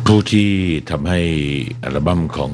ผู้ที่ทำให้อัลบั้มของ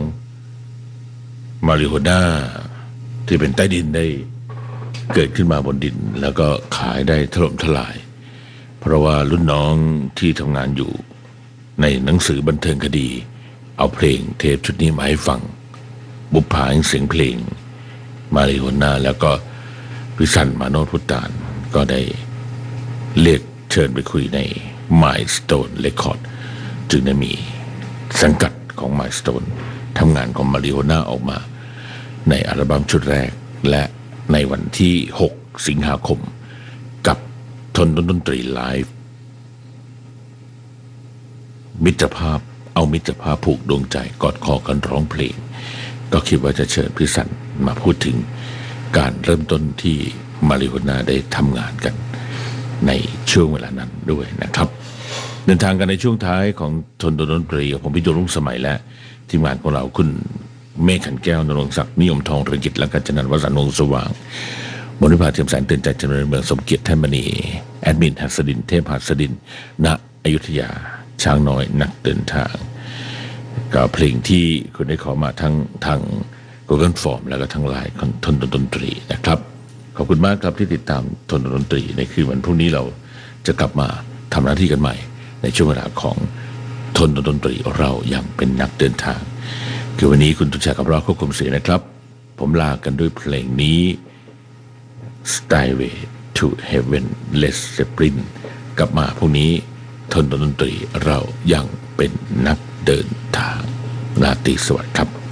มาริโฮน่าที่เป็นใต้ดินได้เกิดขึ้นมาบนดินแล้วก็ขายได้ถล่มทลายเพราะว่ารุ่นน้องที่ทำงานอยู่ในหนังสือบันเทิงคดีเอาเพลงเทปชุดนี้มาให้ฟังบุปผาแห่งเสียงเพลงมาริโฮน่าแล้วก็พิสันมาโนพุตตานก็ได้เรียกเชิญไปคุยใน Milestone Record จึงได้มีสังกัดของ Milestone ทำงานของมาริโฮน่าออกมาในอัลบั้มชุดแรกและในวันที่6สิงหาคมกับทนดนตรีไลฟ์มิตรภาพเอามิตรภาพผูกดวงใจกอดคอกันร้องเพลงก็คิดว่าจะเชิญพิสันมาพูดถึงการเริ่มต้นที่มาริโฮน่าได้ทำงานกันในช่วงเวลานั้นด้วยนะครับเดินทางกันในช่วงท้ายของทนดนตรีกับผมพิจารณรุ่งสมัยและทีมงานของเราคุณเมฆขันแก้วนรงศักดิ์นิยมทองเรืองกิจและกัญจนันท์วสันต์วงศ์สว่างบริภาเทียมแสงเตือนใจเจริญเมืองสมเกียรติแท่นมณีแอดมินหัสดินเทพหัสดินณอยุธยาช้างน้อยนักเดินทางก็เพลงที่คุณได้ขอมาทั้งทาง Google Form แล้วก็ทั้งไลน์ของทนดนตรีนะครับขอบคุณมากครับที่ติดตามทนดนตรีในคืนวันพรุ่งนี้เราจะกลับมาทำหน้าที่กันใหม่ในช่วงเวลาของทนดนตรีเรายังเป็นนักเดินทางคือวันนี้คุณตุชัยกับเราควบคุมเสียงนะครับผมลากันด้วยเพลงนี้ Stairway to Heaven Led Zeppelin กลับมาพรุ่งนี้ทนดนตรีเรายังเป็นนักเดินทางราตรีสวัสดิ์ครับ